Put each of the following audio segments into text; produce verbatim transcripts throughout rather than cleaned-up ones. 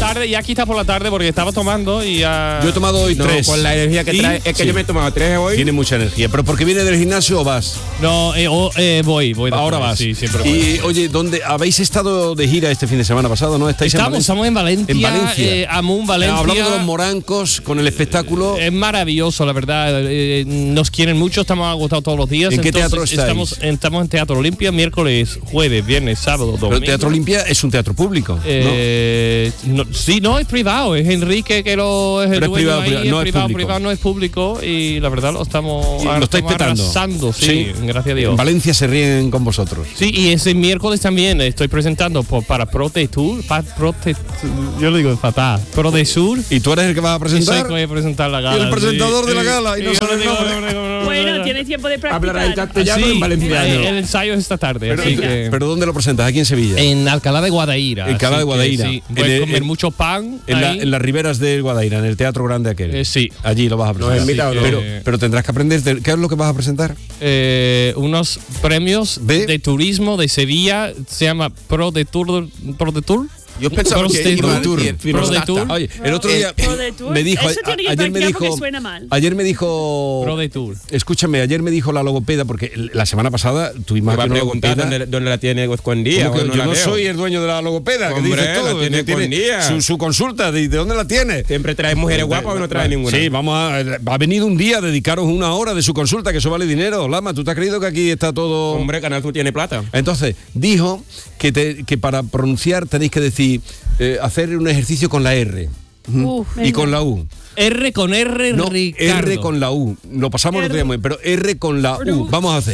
tarde, ya aquí está por la tarde porque estaba tomando y ya... Yo he tomado hoy No, tres. con la energía que ¿Y? trae. Es que Sí. yo me he tomado tres hoy. Tiene mucha energía. ¿Pero porque viene del gimnasio o vas? No, eh, oh, eh, voy, voy. Ahora después. vas. Sí, siempre voy. Y oye, ¿dónde habéis estado de gira este fin de semana pasado? ¿No? ¿Estáis Estamos, en Valencia? estamos en Valencia. En Valencia. Eh, Amun, Valencia. Hablamos de los morancos con el espectáculo. Es maravilloso, la verdad. Eh, nos quieren mucho, estamos agotados todos los días. ¿En qué Entonces, teatro estáis? Estamos, estamos en Teatro Olimpia, miércoles, jueves, viernes, sábado, domingo. Pero Teatro Olimpia es un teatro público, ¿no? Eh, no, sí, no, es privado. Es Enrique que lo es el Pero es dueño privado, ahí, privado, es no es privado, público. privado, no es público. Y la verdad lo estamos, Lo estáis estamos petando. arrasando, sí, gracias a Dios. En Valencia se ríen con vosotros. Sí, y ese miércoles también estoy presentando por, para Prote Tour. Pa, Prote, yo lo digo fatal. Pro de Sur. ¿Y tú eres el que vas a Y soy presentar? el que voy a presentar la gala. Y el presentador sí, de la sí. gala, y no yo sabe el digo, nombre. no, no, no, no, Bueno, no. tienes tiempo de Hablará en practicar. castellano o Sí, en valenciano. eh, el ensayo es esta tarde. Pero, así que- ¿Pero dónde lo presentas? ¿Aquí en Sevilla? en Alcalá de Guadaira. En Alcalá así de Guadaira. que Sí, En puedes el- comer en- mucho pan. En, la- ahí. en las riberas del Guadaira, en el Teatro Grande aquel. Eh, sí. Allí lo vas a presentar. Nos invita o no. pero, Eh, pero tendrás que aprender. de- ¿Qué es lo que vas a presentar? eh, unos premios ¿De? de turismo de Sevilla. Se llama Pro de Tour. Pro de Tour. Yo pensaba Pro que de iba a Tour. decir Pro de prostata. Tour. Oye, el otro día Pro de Tour. me dijo, Eso tiene que a- ayer me practicar porque dijo, suena mal. ayer me dijo, Pro de Tour. escúchame, ayer me dijo la logopeda porque la semana pasada tuvimos Me va a aquí una preguntar logopeda. dónde, dónde la tiene escondida. ¿Cómo que o no yo la no veo. soy el dueño de la logopeda, que Hombre, dices tú, la tiene tiene escondida. su, su consulta, ¿de, de dónde la tiene? Siempre trae mujeres guapas o no trae ninguna. Sí, vamos a. Ha venido un día a dedicaros una hora de su consulta, que eso vale dinero. Lama, ¿tú te has creído que aquí está todo.? Hombre, Canal Sur tiene plata. Entonces, dijo que, te- que para pronunciar tenéis que decir, eh, hacer un ejercicio con la R Uh, y venga. con la U. R con R, No, Ricardo. R con la U. Lo pasamos el otro día muy bien, pero R con la U. Ru. Vamos a hacer.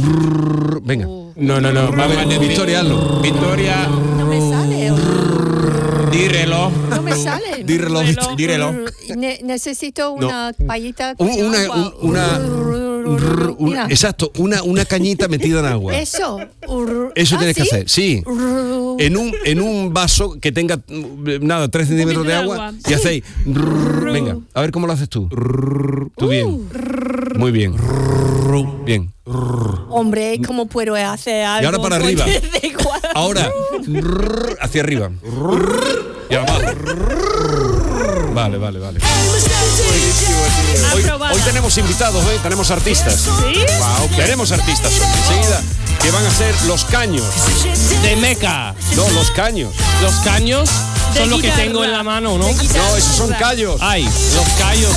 Venga. No, no, no. Vamos a decir- Victoria, hazlo. Victoria, No me sale. di reloj. No me sale. Di reloj. Reloj. Di reloj. Ne- necesito una payita Un- con una, agua. un- una, una- Mira, exacto, una, una cañita metida en agua. eso. Eso ¿Ah, tienes que sí? hacer, sí. En un, en un vaso que tenga, mm, nada, tres centímetros de de agua, agua. y hacéis. Venga, a ver cómo lo haces tú. Tú bien. Muy bien. Bien. Hombre, ¿cómo puedo hacer algo? Y ahora para con arriba. de igual? Ahora, hacia arriba. Y abajo. Vale, vale, vale. Hoy, Aprobada. hoy tenemos invitados, ¿eh? Tenemos artistas. ¿Sí? Wow, tenemos artistas hoy. Enseguida, que van a ser los caños. De Meca. No, los caños. Los caños De son lo que guitarra. tengo en la mano, ¿no? No, esos son callos. Ay, los callos.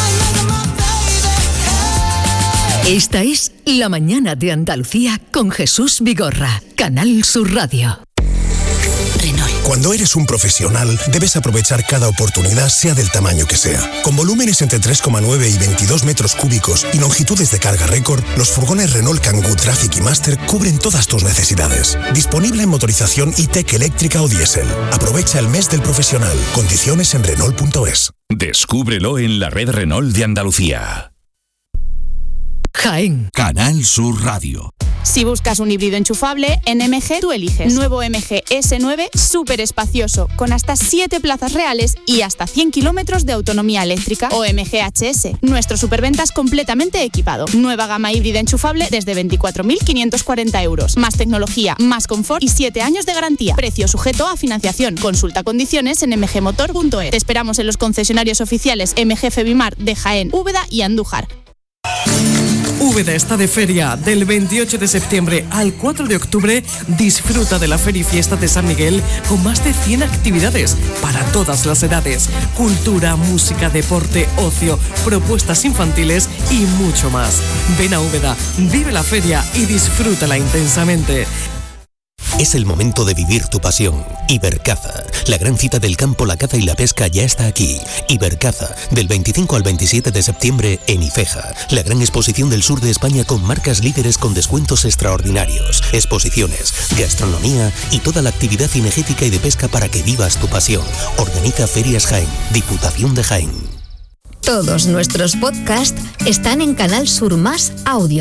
Esta es La Mañana de Andalucía con Jesús Vigorra, Canal Sur Radio. Renault. Cuando eres un profesional, debes aprovechar cada oportunidad, sea del tamaño que sea. Con volúmenes entre tres coma nueve y veintidós metros cúbicos y longitudes de carga récord, los furgones Renault Kangoo Traffic y Master cubren todas tus necesidades. Disponible en motorización E-Tech eléctrica o diésel. Aprovecha el mes del profesional. Condiciones en Renault punto es. Descúbrelo en la red Renault de Andalucía. Jaén. Canal Sur Radio. Si buscas un híbrido enchufable, en M G tú eliges. Nuevo M G S nueve, súper espacioso, con hasta siete plazas reales y hasta cien kilómetros de autonomía eléctrica. O M G H S, nuestro superventas completamente equipado. Nueva gama híbrida enchufable desde veinticuatro mil quinientos cuarenta euros. Más tecnología, más confort y siete años de garantía. Precio sujeto a financiación. Consulta condiciones en m g motor punto es. Te esperamos en los concesionarios oficiales M G Febimar de Jaén, Úbeda y Andújar. Úbeda está de feria del veintiocho de septiembre al cuatro de octubre. Disfruta de la Feria y Fiesta de San Miguel con más de cien actividades para todas las edades. Cultura, música, deporte, ocio, propuestas infantiles y mucho más. Ven a Úbeda, vive la feria y disfrútala intensamente. Es el momento de vivir tu pasión. Ibercaza, la gran cita del campo, la caza y la pesca ya está aquí. Ibercaza, del veinticinco al veintisiete de septiembre en Ifeja, la gran exposición del sur de España con marcas líderes con descuentos extraordinarios, exposiciones, gastronomía y toda la actividad cinegética y de pesca para que vivas tu pasión. Organiza Ferias Jaén, Diputación de Jaén. Todos nuestros podcasts están en Canal Sur Más Audio.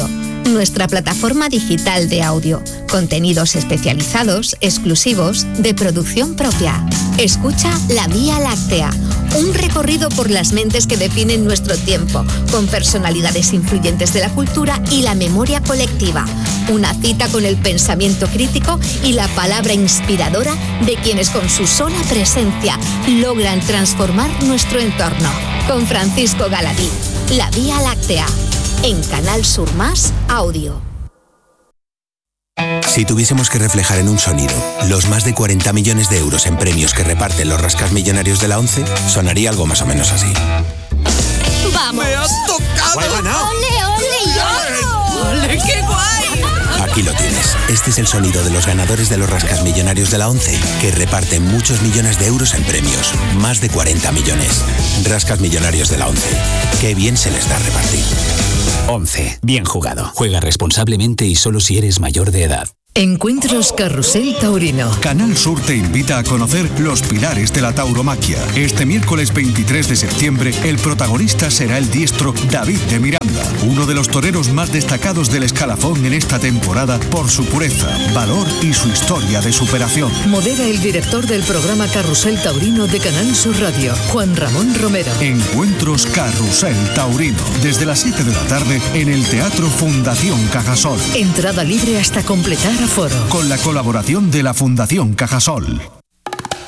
nuestra plataforma digital de audio. Contenidos especializados, exclusivos, de producción propia. Escucha La Vía Láctea, un recorrido por las mentes que definen nuestro tiempo, con personalidades influyentes de la cultura y la memoria colectiva. Una cita con el pensamiento crítico y la palabra inspiradora de quienes con su sola presencia logran transformar nuestro entorno. Con Francisco Galadí, La Vía Láctea, en Canal Sur Más Audio. Si tuviésemos que reflejar en un sonido los más de cuarenta millones de euros en premios que reparten los rascasmillonarios de la ONCE, sonaría algo más o menos así. ¡Vamos! ¡Me has tocado! ¡He ganado! ¡Ole, ole, yo! ¡Ole, qué guay! Aquí lo tienes. Este es el sonido de los ganadores de los rascasmillonarios de la ONCE, que reparten muchos millones de euros en premios. Más de cuarenta millones. Rascasmillonarios de la ONCE. Qué bien se les da repartir. ONCE. Bien jugado. Juega responsablemente y solo si eres mayor de edad. Encuentros Carrusel Taurino. Canal Sur te invita a conocer los pilares de la tauromaquia. Este miércoles veintitrés de septiembre, el protagonista será el diestro David de Miranda, uno de los toreros más destacados del escalafón en esta temporada por su pureza, valor y su historia de superación. Modera el director del programa Carrusel Taurino de Canal Sur Radio, Juan Ramón Romero. Encuentros Carrusel Taurino, desde las siete de la tarde en el Teatro Fundación Cajasol. Entrada libre hasta completar aforo. Con la colaboración de la Fundación Cajasol.